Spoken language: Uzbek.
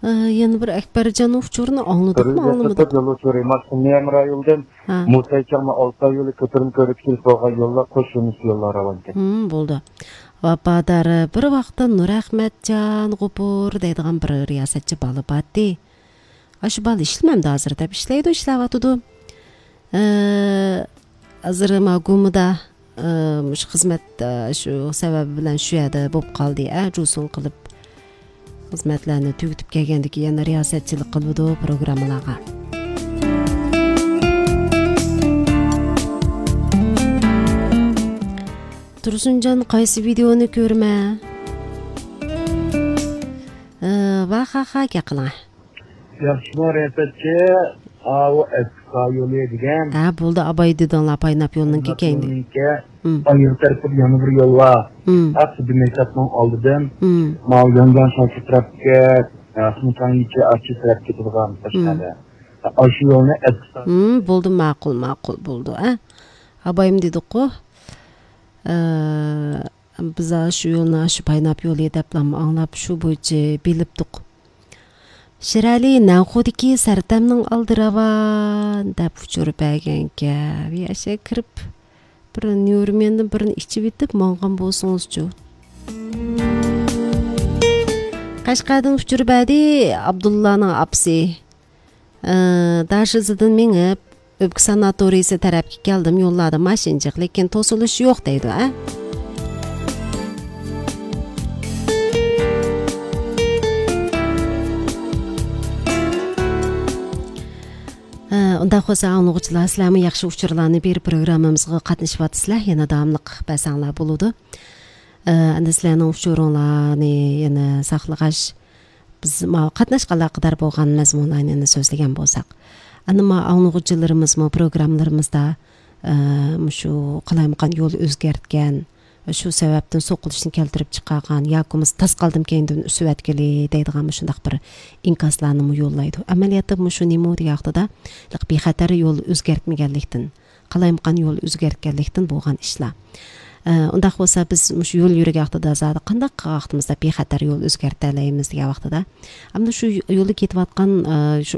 Yana bir Akbarjon uchurni anladikmi, anlamadik? Yo'l uchuri Maksimiyam rayondan Musaychama Olta yo'li ko'tarim ko'rikil bo'lgan yo'llar qo'shilmish yo'llar ekan. Bo'ldi. Vafodar bir vaqtda Nur Ahmadjon G'upur deydigan bir riyosatchi bola bordi. Shu bola ishlamamdi hozir deb ishlaydi, ishlayotdi. Hozir magumida shu xizmat shu sababi bilan shu yerda bo'lib qoldi, jusun qilib xizmatlarni tugatib kelgandan keyin yana riyosatchilik qiladi programmalarga. Tursunjon qaysi videoni ko'rma? Va ha qiling. Yaxshi riyosatchi o eski yo'li degan. Bo'ldi, Abay dedinglar, Paynap yo'lning kendi. Ayır tarafı yana bir yol var. Aslında mesafenin aldıdan. Mal yandan şarkı trafike, sınıftan içi açı trafike durgan başladı. Aşı yolunu etkisi. Buldu, ma'qul buldu. Abayım dedik o. Biz şu yolunu aşı Paynap yolu edeplam anlap şu boyunca bilipdik. Şirali Nanxudiki Sartamның aldırava dep uçurup әгенке. Yaşa kirip birini yürümeyendim, birini içip etip mağan bolsunuzcu. Qashqardan uçurup әді Abdullahның apsi. Daşızıdın menip öpkü sanatoriyasi tarafga keldim, yo'lladim mashinchiq, lekin to'silish yo'q deydi, Unda xo'sa anglag'uchilar, sizlarni yaxshi uchurlarni bir programmamizga qatnashyapsizlar, yana davomliq basanglar bo'ladi. Endi sizlarning uchuringlarni yana saqlag'ash biz qatnashganlar qadar bo'lgan mazmunlarni so'zlagan bo'lsak, anima anglag'uchilarimiz programmalarimizda shu qalaymiqan yo'l o'zgartgan, shu sababdan so'qilishni keltirib chiqargan yoki tas qoldim keyindan usuvatkili deydigan shundaq bir inkaslarni yo'llaydi. Amaliyotda shu nima deyaqtida bexatar yo'l o'zgartmaganlikdan, qalaymiqan yo'l o'zgartganlikdan bo'lgan ishlar. Undaq bo'lsa biz shu yo'l yurgaqtida zodi qanday vaqtimizda bexatar yo'l o'zgartiramiz degan vaqtida, hamda shu yo'lda ketayotgan shu